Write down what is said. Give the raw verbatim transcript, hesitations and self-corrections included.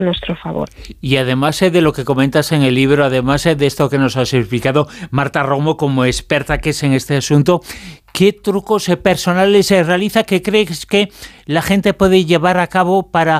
nuestro favor. Y además eh, de lo que comentas en el libro, además eh, de esto que nos has explicado, Marta Romo, como experta que es en este asunto, ¿qué trucos eh, personales se realiza que crees que la gente puede llevar a cabo para